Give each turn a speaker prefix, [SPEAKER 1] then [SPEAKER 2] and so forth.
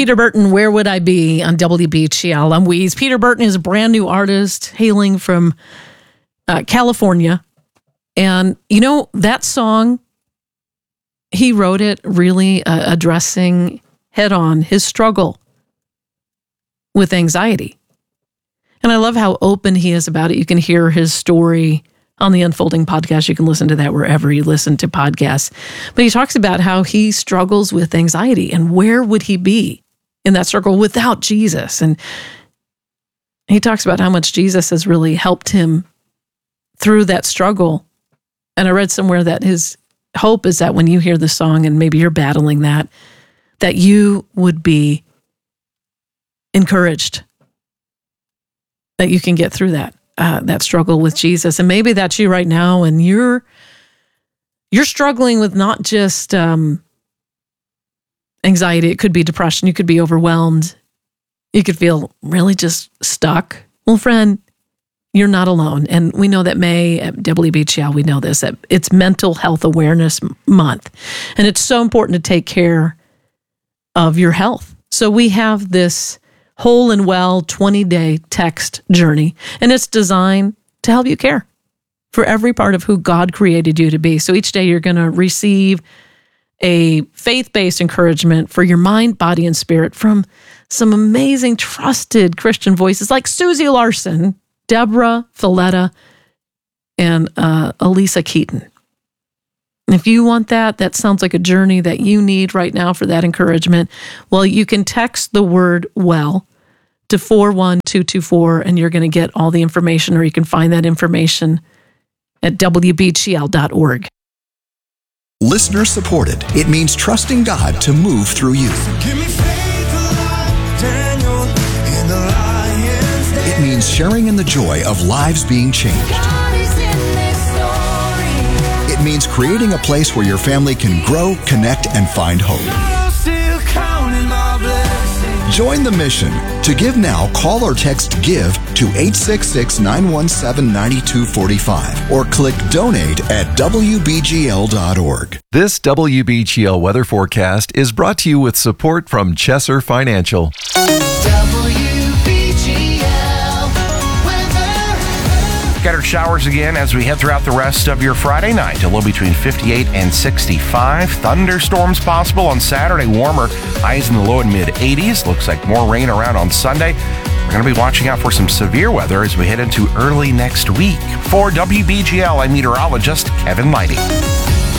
[SPEAKER 1] Peter Burton, Where Would I Be on WBGL. I'm Weeze. Peter Burton is a brand new artist hailing from California. And, you know, that song, he wrote it really addressing head-on his struggle with anxiety. And I love how open he is about it. You can hear his story on the Unfolding podcast. You can listen to that wherever you listen to podcasts. But he talks about how he struggles with anxiety and where would he be in that circle without Jesus. And he talks about how much Jesus has really helped him through that struggle. And I read somewhere that his hope is that when you hear the song and maybe you're battling that you would be encouraged, that you can get through that struggle with Jesus. And maybe that's you right now, and you're struggling with not just anxiety. It could be depression. You could be overwhelmed. You could feel really just stuck. Well, friend, you're not alone. And we know that May at WBGL, we know this, that it's Mental Health Awareness Month. And it's so important to take care of your health. So we have this Whole and Well 20-day text journey, and it's designed to help you care for every part of who God created you to be. So each day you're going to receive a faith-based encouragement for your mind, body, and spirit from some amazing, trusted Christian voices like Susie Larson, Deborah Filletta, and Elisa Keaton. If you want that sounds like a journey that you need right now for that encouragement, well, you can text the word WELL to 41224, and you're going to get all the information, or you can find that information at WBGL.org.
[SPEAKER 2] Listener supported. It means trusting God to move through you.
[SPEAKER 3] Give me faith like Daniel in the lion's den.
[SPEAKER 2] It means sharing in the joy of lives being changed.
[SPEAKER 3] God is in this story.
[SPEAKER 2] It means creating a place where your family can grow, connect, and find hope.
[SPEAKER 3] I'm still counting my blessings.
[SPEAKER 2] Join the mission. To give now, call or text GIVE to 866-917-9245 or click donate at WBGL.org.
[SPEAKER 4] This WBGL weather forecast is brought to you with support from Chesser Financial.
[SPEAKER 5] Scattered showers again as we head throughout the rest of your Friday night. A low between 58 and 65. Thunderstorms possible on Saturday. Warmer. Highs in the low and mid 80s. Looks like more rain around on Sunday. We're going to be watching out for some severe weather as we head into early next week. For WBGL, I'm meteorologist Kevin Lighty.